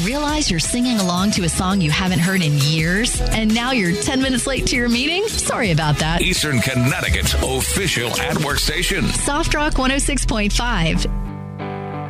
Realize you're singing along to a song you haven't heard in years, and now you're 10 minutes late to your meeting? Sorry about that. Eastern Connecticut's official at-work station. Soft Rock 106.5.